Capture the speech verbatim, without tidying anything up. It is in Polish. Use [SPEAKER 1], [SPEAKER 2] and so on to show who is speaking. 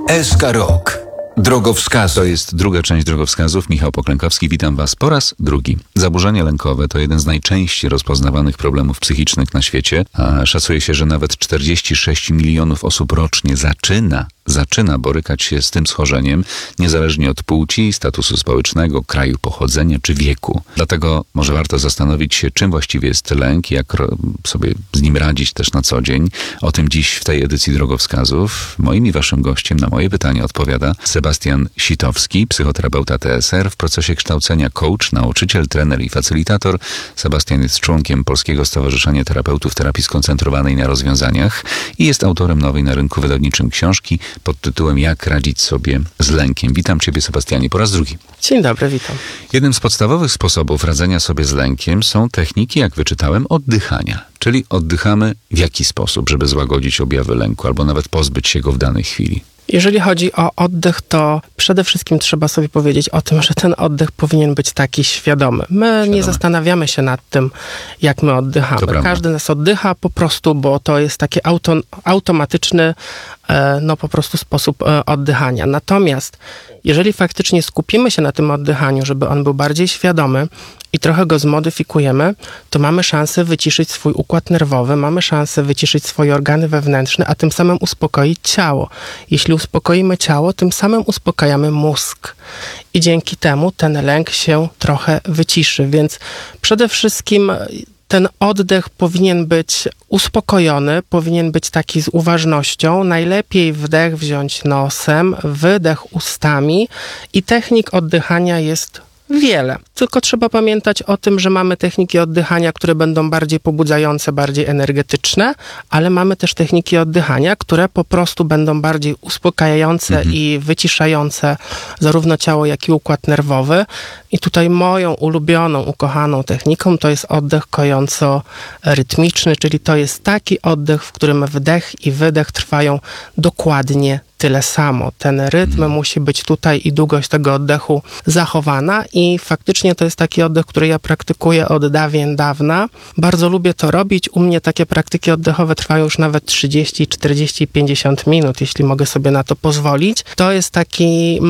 [SPEAKER 1] S K Rok. Drogowskaz.
[SPEAKER 2] To jest druga część drogowskazów. Michał Poklękowski, witam Was po raz drugi. Zaburzenia lękowe to jeden z najczęściej rozpoznawanych problemów psychicznych na świecie. A szacuje się, że nawet czterdzieści sześć milionów osób rocznie zaczyna, zaczyna borykać się z tym schorzeniem, niezależnie od płci, statusu społecznego, kraju pochodzenia czy wieku. Dlatego może warto zastanowić się, czym właściwie jest lęk i jak sobie z nim radzić też na co dzień. O tym dziś w tej edycji drogowskazów. Moim i Waszym gościem na moje pytanie odpowiada Sebastian Sitowski, psychoterapeuta T S R, w procesie kształcenia coach, nauczyciel, trener i facylitator. Sebastian jest członkiem Polskiego Stowarzyszenia Terapeutów Terapii Skoncentrowanej na Rozwiązaniach i jest autorem nowej na rynku wydawniczym książki pod tytułem Jak radzić sobie z lękiem. Witam Ciebie, Sebastianie, po raz drugi.
[SPEAKER 3] Dzień dobry, witam.
[SPEAKER 2] Jednym z podstawowych sposobów radzenia sobie z lękiem są techniki, jak wyczytałem, oddychania. Czyli oddychamy w jaki sposób, żeby złagodzić objawy lęku albo nawet pozbyć się go w danej chwili.
[SPEAKER 3] Jeżeli chodzi o oddech, to przede wszystkim trzeba sobie powiedzieć o tym, że ten oddech powinien być taki świadomy. My
[SPEAKER 2] Świadome.
[SPEAKER 3] nie zastanawiamy się nad tym, jak my oddychamy. Każdy nas oddycha po prostu, bo to jest taki auto, automatyczny, no po prostu sposób oddychania. Natomiast jeżeli faktycznie skupimy się na tym oddychaniu, żeby on był bardziej świadomy i trochę go zmodyfikujemy, to mamy szansę wyciszyć swój układ nerwowy, mamy szansę wyciszyć swoje organy wewnętrzne, a tym samym uspokoić ciało. Jeśli uspokoimy ciało, tym samym uspokajamy mózg. I dzięki temu ten lęk się trochę wyciszy. Więc przede wszystkim ten oddech powinien być uspokojony, powinien być taki z uważnością. Najlepiej wdech wziąć nosem, wydech ustami i technik oddychania jest wiele. Tylko trzeba pamiętać o tym, że mamy techniki oddychania, które będą bardziej pobudzające, bardziej energetyczne, ale mamy też techniki oddychania, które po prostu będą bardziej uspokajające mhm. i wyciszające zarówno ciało, jak i układ nerwowy. I tutaj moją ulubioną, ukochaną techniką to jest oddech kojąco-rytmiczny, czyli to jest taki oddech, w którym wdech i wydech trwają dokładnie tyle samo. Ten rytm hmm. musi być tutaj i długość tego oddechu zachowana i faktycznie to jest taki oddech, który ja praktykuję od dawien dawna. Bardzo lubię to robić. U mnie takie praktyki oddechowe trwają już nawet trzydzieści, czterdzieści, pięćdziesiąt minut, jeśli mogę sobie na to pozwolić. To jest taki